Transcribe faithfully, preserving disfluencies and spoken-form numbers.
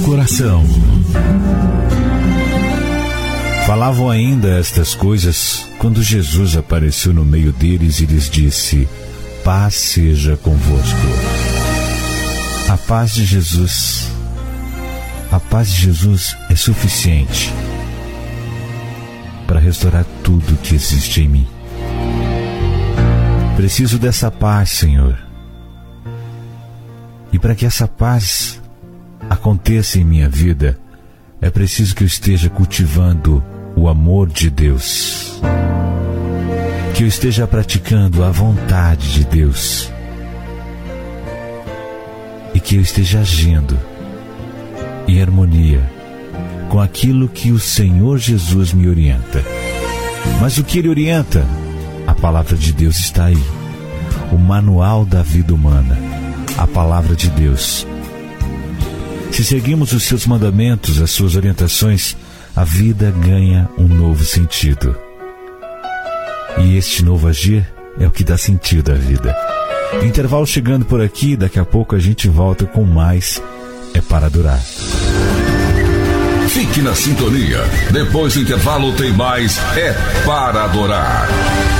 coração. Falavam ainda estas coisas quando Jesus apareceu no meio deles e lhes disse: paz seja convosco. A paz de Jesus, a paz de Jesus é suficiente para restaurar tudo que existe em mim. Preciso dessa paz, Senhor. E para que essa paz aconteça em minha vida, é preciso que eu esteja cultivando o amor de Deus, que eu esteja praticando a vontade de Deus e que eu esteja agindo em harmonia com aquilo que o Senhor Jesus me orienta. Mas o que Ele orienta? A palavra de Deus está aí, o manual da vida humana, a palavra de Deus. Se seguimos os seus mandamentos, as suas orientações, a vida ganha um novo sentido. E este novo agir é o que dá sentido à vida. Intervalo chegando por aqui, daqui a pouco a gente volta com mais É para Adorar. Fique na sintonia. Depois do intervalo tem mais É para Adorar.